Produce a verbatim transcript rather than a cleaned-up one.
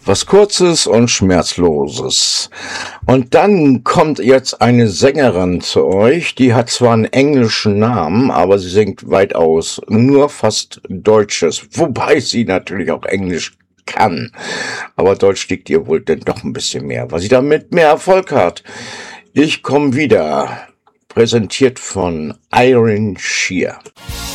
Was Kurzes und Schmerzloses. Und dann kommt jetzt eine Sängerin zu euch, die hat zwar einen englischen Namen, aber sie singt weitaus nur fast Deutsches, wobei sie natürlich auch Englisch kann. Aber Deutsch liegt ihr wohl denn doch ein bisschen mehr, weil sie damit mehr Erfolg hat. Ich komme wieder, präsentiert von Iron Shear.